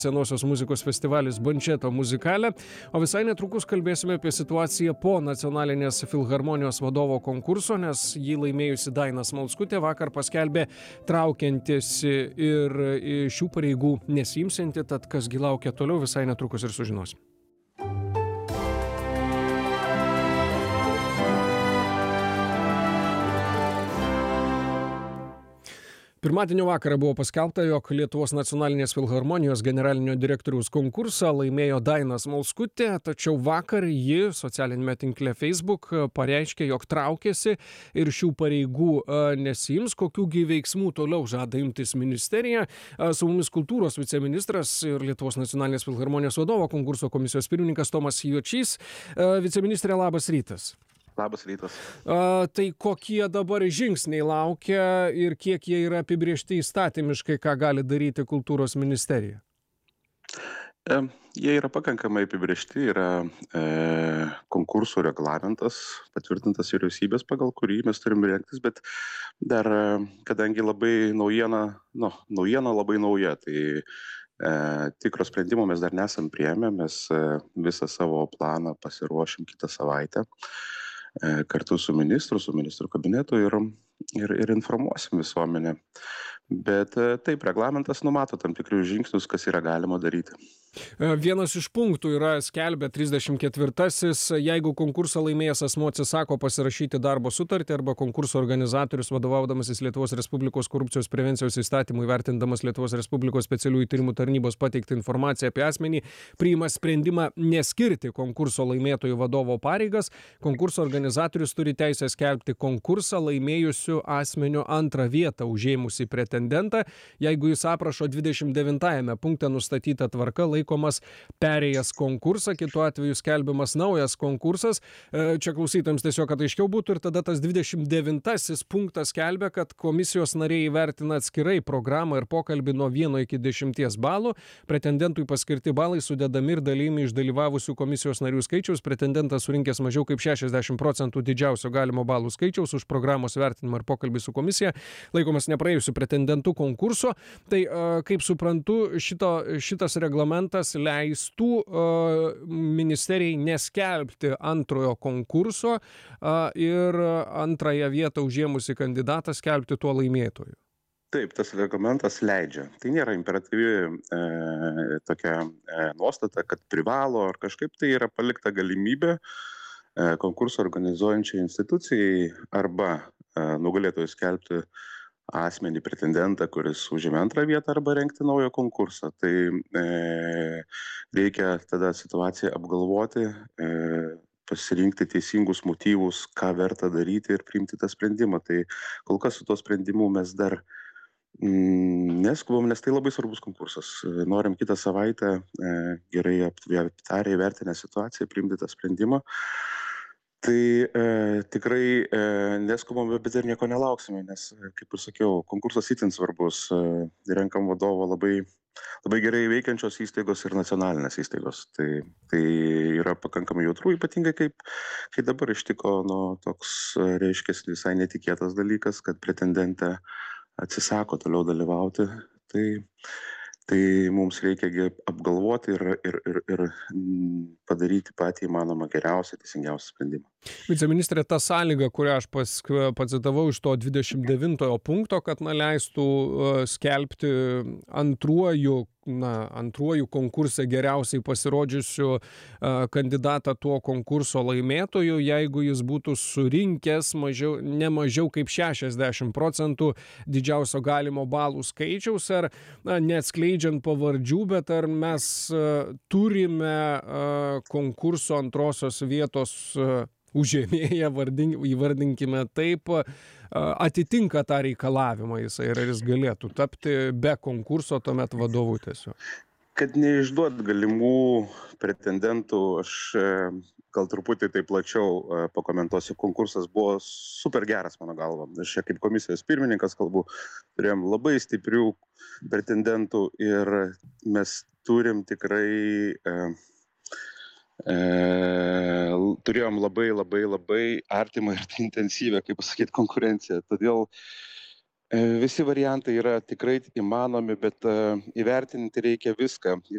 Senosios muzikos festivalis Bančeto muzikale, o visai netrukus kalbėsime apie situaciją po Nacionalinės filharmonijos vadovo konkurso, nes jį laimėjusi Daina Smalskutė vakar paskelbė traukiantis ir šių pareigų nesiimsianti, tad kasgi laukia toliau, visai netrukus ir sužinosim. Pirmadienio vakarą buvo paskelbta, jog Lietuvos Nacionalinės filharmonijos generalinio direktoriaus konkursą laimėjo Daina Smalskutė, tačiau vakar ji socialinėme tinkle Facebook pareiškė, jog traukėsi ir šių pareigų nesiims, kokiųgi veiksmų toliau žada imtis ministerija. Su mumis kultūros viceministras ir Lietuvos Nacionalinės filharmonijos vadovo konkurso komisijos pirmininkas Tomas Juočys. Viceministrė, labas rytas. Labas rytas. Tai kokie dabar žingsniai laukia ir kiek jie yra apibriežti įstatymiškai, ką gali daryti kultūros ministerija? Jie yra pakankamai apibriežti, yra konkursų reglamentas patvirtintas vyriausybės, pagal kurį mes turim rengtis, bet dar, kadangi labai naujiena labai nauja, tai tikro sprendimo mes dar nesam priėmę, mes visą savo planą pasiruošim kitą savaitę kartu su ministrų kabinetu ir informuosim visuomenę. Bet taip, reglamentas numato tam tikrus žingsnius, kas yra galima daryti. Vienas iš punktų yra skelbia 34-asis, jeigu konkursą laimėjęs asmuo atsisako pasirašyti darbo sutartį arba konkurso organizatorius vadovaudamasis Lietuvos Respublikos korupcijos prevencijos įstatymų įvertindamas Lietuvos Respublikos specialiųjų tyrimų tarnybos pateiktą informaciją apie asmenį, priima sprendimą neskirti konkurso laimėtojų vadovo pareigas, konkurso organizatorius turi teisę skelbti konkursą laimėjusių asmenių antrą vietą užėmusį pretendentą, jeigu jis aprašo 29 punkte nustatytą tvarką laikomas perėjęs konkursą, kitu atveju skelbiamas naujas konkursas. Čia klausytams tiesiog, kad aiškiau būtų, ir tada tas 29 punktas skelbia, kad komisijos nariai įvertina atskirai programą ir pokalbį nuo 1 iki 10 balų. Pretendentui paskirti balai sudedami ir dalymi iš dalyvavusių komisijos narių skaičiaus. Pretendentas surinkęs mažiau kaip 60% didžiausio galimo balų skaičiaus už programos vertinimą ir pokalbį su komisija laikomas nepraėjusiu pretendentu konkurso. Tai, kaip suprantu, šitas reglamentas leistų ministerijai neskelbti antrojo konkurso ir antrąją vietą užėmusi kandidatą skelbti tuo laimėtoju. Taip, tas reglamentas leidžia. Tai nėra imperatyvi tokia nuostata, kad privalo ar kažkaip, tai yra palikta galimybė konkursą organizuojančiai institucijai arba nugalėtojui skelbti asmenį pretendentą, kuris užėmė antrą vietą, arba rengti naują konkursą. Tai reikia tada situaciją apgalvoti, pasirinkti teisingus motyvus, ką verta daryti ir priimti tą sprendimą. Tai kol kas su tuo sprendimu mes dar neskubam, nes tai labai svarbus konkursas. Norim kitą savaitę gerai aptarę įvertinę situaciją priimti tą sprendimą. Tai tikrai neskubame, bet ir nieko nelauksime, nes, kaip ir sakiau, konkursas itin svarbus, renkam vadovo labai gerai veikiančios įstaigos ir nacionalinės įstaigos. Tai yra pakankamai jautru, ypatingai kai dabar ištiko toks, reiškia, visai netikėtas dalykas, kad pretendentė atsisako toliau dalyvauti. Tai mums reikia apgalvoti ir padaryti patį įmanomą geriausią, teisingiausią sprendimą. Viceministrė, ta sąlyga, kurią aš pacitavau iš to 29 punkto, kad leistų skelbti antruoju konkurse geriausiai pasirodžiusių kandidatą tuo konkurso laimėtoju, jeigu jis būtų surinkęs ne mažiau kaip 60% didžiausio galimo balų skaičiaus, ar neatskleidžiant pavardžių, bet ar mes turime konkurso antrosios vietos užėmėją, įvardinkime taip, atitinka tą reikalavimą jisai ir jis galėtų tapti be konkurso tuomet vadovu tiesiog. Kad neišduot galimų pretendentų, aš gal truputį tai plačiau pakomentuosiu. Konkursas buvo super geras, mano galva. Aš čia kaip komisijos pirmininkas kalbu, turėjom labai stiprių pretendentų ir mes turim tikrai turėjom labai artimą ir intensyvę, kaip pasakyti, konkurenciją. Todėl visi variantai yra tikrai įmanomi, bet įvertinti reikia viską.